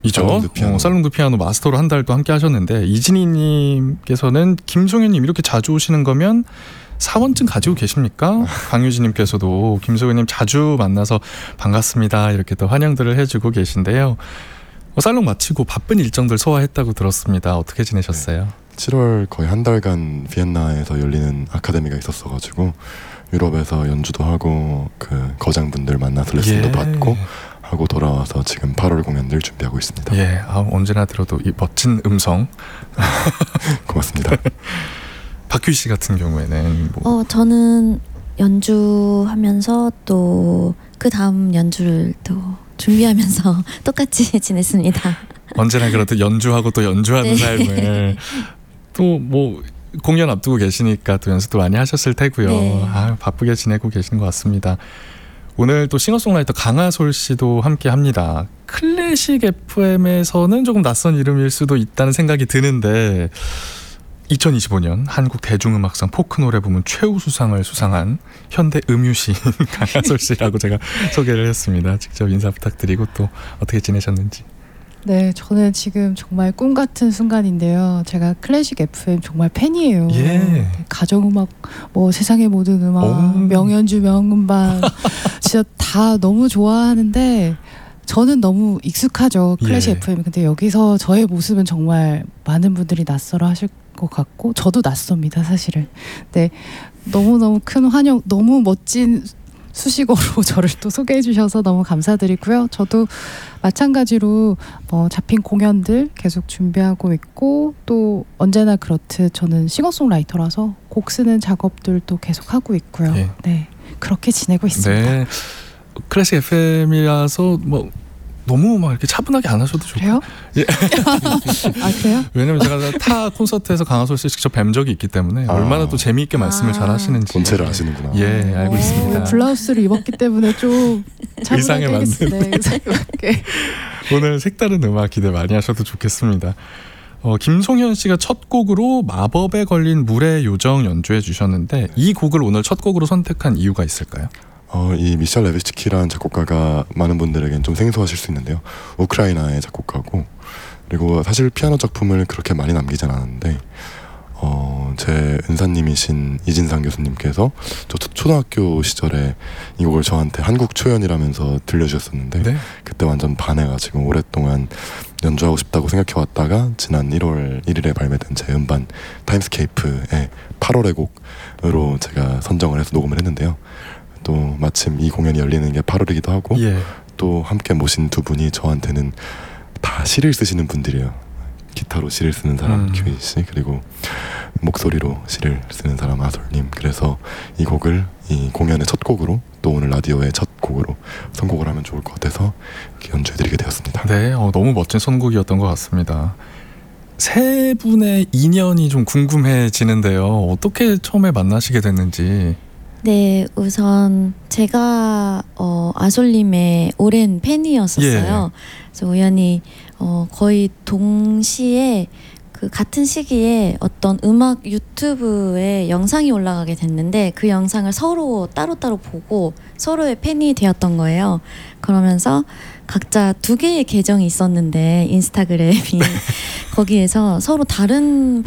이죠. 살롱드 피아노 마스터로 한 달도 함께 하셨는데, 이진희님께서는 김송현님 이렇게 자주 오시는 거면 사원증 가지고 계십니까? 강유진님께서도 김송현님 자주 만나서 반갑습니다 이렇게 또 환영들을 해주고 계신데요. 살롱 마치고 바쁜 일정들 소화했다고 들었습니다. 어떻게 지내셨어요? 7월 거의 한 달간 비엔나에서 열리는 아카데미가 있었어가지고 유럽에서 연주도 하고 그 거장분들 만나서 레슨도 받고 하고 돌아와서 지금 8월 공연들 준비하고 있습니다. 예, 언제나 들어도 이 멋진 음성 고맙습니다. 박규희 씨 같은 경우에는 저는 연주하면서 또 그 다음 연주를 또 준비하면서 똑같이 지냈습니다. 언제나 그렇듯 연주하고 또 연주하는 삶을 또 뭐 공연 앞두고 계시니까 또 연습도 많이 하셨을 테고요. 네. 바쁘게 지내고 계신 것 같습니다. 오늘 또 싱어송라이터 강하솔 씨도 함께 합니다. 클래식 FM에서는 조금 낯선 이름일 수도 있다는 생각이 드는데 2025년 한국 대중음악상 포크 노래 부문 최우수상을 수상한 현대 음유시인 강하솔 씨라고 제가 소개를 했습니다. 직접 인사 부탁드리고 또 어떻게 지내셨는지. 네, 저는 지금 정말 꿈 같은 순간인데요. 제가 클래식 FM 정말 팬이에요. 예. 가정음악, 뭐 세상의 모든 음악, 명연주, 명음반 진짜 다 너무 좋아하는데 저는 너무 익숙하죠, 클래식 FM. 근데 여기서 저의 모습은 정말 많은 분들이 낯설어 하실 것 같고 저도 낯섭니다, 사실은. 네, 너무너무 큰 환영, 너무 멋진 수식어로 저를 또 소개해 주셔서 너무 감사드리고요. 저도 마찬가지로 잡힌 공연들 계속 준비하고 있고 또 언제나 그렇듯 저는 싱어송라이터라서 곡 쓰는 작업들도 계속 하고 있고요. 네, 그렇게 지내고 있습니다. 네, 클래식 FM이라서 뭐 너무 막 이렇게 차분하게 안 하셔도 좋고. 그래요? 예. 아, 그래요? 왜냐면 제가 타 콘서트에서 강하솔 씨 직접 뵌 적이 있기 때문에 얼마나 또 재미있게 말씀을 잘 하시는지 본체를 아시는구나. 예, 알고 있습니다. 블라우스를 입었기 때문에 좀 의상에 맞는. 네, 의상에 맞게. 오늘 색다른 음악 기대 많이 하셔도 좋겠습니다. 김송현 씨가 첫 곡으로 마법에 걸린 물의 요정 연주해 주셨는데 이 곡을 오늘 첫 곡으로 선택한 이유가 있을까요? 이 미셸 레비츠키라는 작곡가가 많은 분들에겐 좀 생소하실 수 있는데요. 우크라이나의 작곡가고, 그리고 사실 피아노 작품을 그렇게 많이 남기진 않았는데 제 은사님이신 이진상 교수님께서 저 초등학교 시절에 이 곡을 저한테 한국 초연이라면서 들려주셨었는데 네? 그때 완전 반해가지고 오랫동안 연주하고 싶다고 생각해왔다가 지난 1월 1일에 발매된 제 음반 타임스케이프의 8월의 곡으로 제가 선정을 해서 녹음을 했는데요. 또 마침 이 공연이 열리는 게 8월이기도 하고 또 함께 모신 두 분이 저한테는 다 시를 쓰시는 분들이에요. 기타로 시를 쓰는 사람 규희 씨, 그리고 목소리로 시를 쓰는 사람 아솔님. 그래서 이 곡을 이 공연의 첫 곡으로 또 오늘 라디오의 첫 곡으로 선곡을 하면 좋을 것 같아서 이렇게 연주해드리게 되었습니다. 네, 너무 멋진 선곡이었던 것 같습니다. 세 분의 인연이 좀 궁금해지는데요. 어떻게 처음에 만나시게 됐는지. 네, 우선 제가 아솔님의 오랜 팬이었었어요. 그래서 우연히 거의 동시에 그 같은 시기에 어떤 음악 유튜브에 영상이 올라가게 됐는데 그 영상을 서로 따로따로 보고 서로의 팬이 되었던 거예요. 그러면서 각자 2개의 계정이 있었는데 인스타그램이 거기에서 서로 다른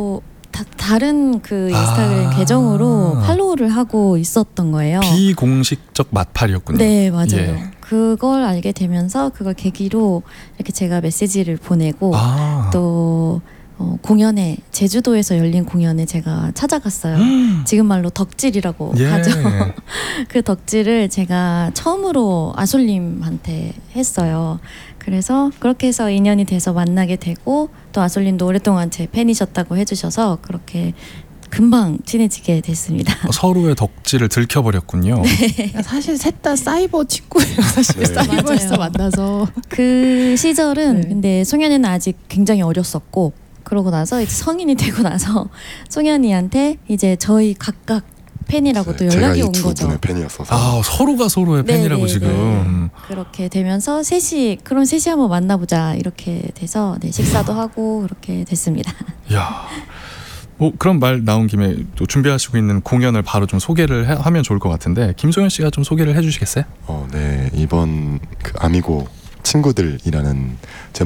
다른 그 인스타그램 계정으로 팔로우를 하고 있었던 거예요. 비공식적 맞팔이었군요. 네, 맞아요. 그걸 알게 되면서 그걸 계기로 이렇게 제가 메시지를 보내고 또 공연에 제주도에서 열린 공연에 제가 찾아갔어요. 지금 말로 덕질이라고 하죠. 그 덕질을 제가 처음으로 아솔님한테 했어요. 그래서 그렇게 해서 인연이 돼서 만나게 되고 또 아솔님도 오랫동안 제 팬이셨다고 해주셔서 그렇게 금방 친해지게 됐습니다. 서로의 덕질을 들켜버렸군요. 네. 사실 셋 다 사이버 친구예요. 사실 사이버에서 만나서. 그 시절은 근데 송현이는 아직 굉장히 어렸었고 그러고 나서 이제 성인이 되고 나서 송현이한테 이제 저희 각각 팬이라고 또 연락이 온 거죠. 제가 이 두 분의 팬이었어서. 서로가 서로의 팬이라고 지금. 그렇게 되면서 그럼 셋이 한번 만나보자 이렇게 돼서 식사도 하고 그렇게 됐습니다. 야, 그런 말 나온 김에 또 준비하시고 있는 공연을 바로 좀 소개를 하면 좋을 것 같은데 김송현 씨가 좀 소개를 해주시겠어요? 네, 이번 그 아미고 친구들이라는